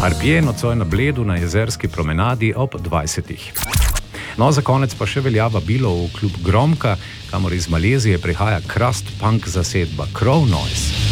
Arbije nocoj na Bledu na jezerski promenadi ob 20. No, za konec pa še velja vabilo v klub Gromka, kamor iz Malezije prihaja crust punk zasedba Crow Noise.